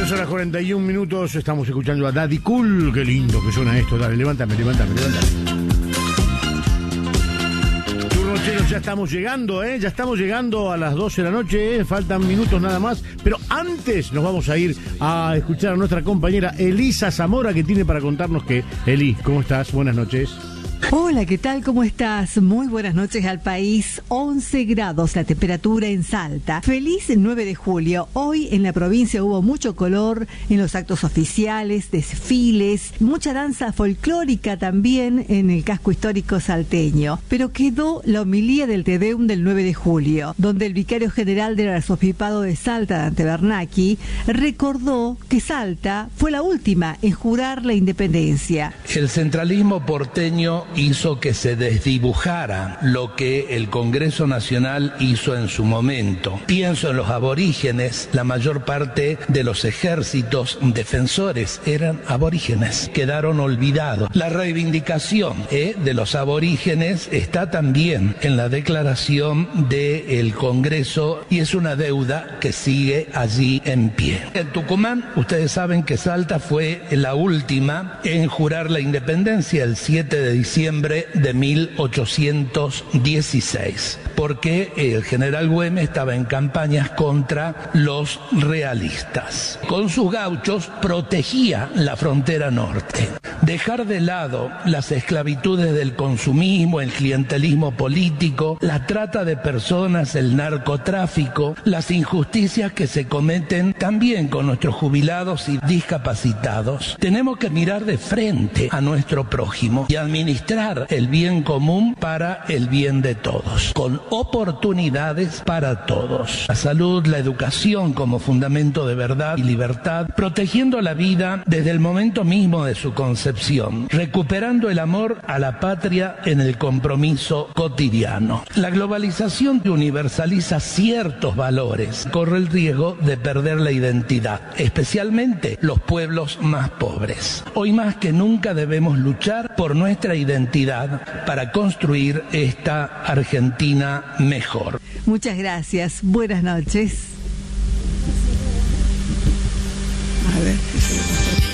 3:41, estamos escuchando a Daddy Cool. Qué lindo que suena esto. Dale, levántame. Turnocheros, ya estamos llegando, ya estamos llegando a las 12 de la noche, faltan minutos nada más, pero antes nos vamos a ir a escuchar a nuestra compañera Elisa Zamora, que tiene para contarnos que... Eli, ¿cómo estás? Buenas noches. Hola, ¿qué tal? ¿Cómo estás? Muy buenas noches al país. 11 grados la temperatura en Salta. Feliz 9 de julio. Hoy en la provincia hubo mucho color en los actos oficiales, desfiles, mucha danza folclórica también en el casco histórico salteño. Pero quedó la homilía del Te Deum del 9 de julio, donde el vicario general del arzobispado de Salta, Dante Bernacchi, recordó que Salta fue la última en jurar la independencia. El centralismo porteño hizo que se desdibujara lo que el Congreso Nacional hizo en su momento. Pienso en los aborígenes, la mayor parte de los ejércitos defensores eran aborígenes, quedaron olvidados. La reivindicación de los aborígenes está también en la declaración del Congreso y es una deuda que sigue allí en pie. En Tucumán, ustedes saben que Salta fue la última en jurar la independencia el 7 de diciembre de 1816, porque el general Güemes estaba en campañas contra los realistas. Con sus gauchos protegía la frontera norte. Dejar de lado las esclavitudes del consumismo, el clientelismo político, la trata de personas, el narcotráfico, las injusticias que se cometen también con nuestros jubilados y discapacitados. Tenemos que mirar de frente a nuestro prójimo y administrar el bien común para el bien de todos, con oportunidades para todos. La salud, la educación como fundamento de verdad y libertad, protegiendo la vida desde el momento mismo de su concepción, recuperando el amor a la patria en el compromiso cotidiano. La globalización que universaliza ciertos valores corre el riesgo de perder la identidad, especialmente los pueblos más pobres. Hoy más que nunca debemos luchar por nuestra identidad para construir esta Argentina mejor. Muchas gracias. Buenas noches. A ver, ¿qué se le pasó?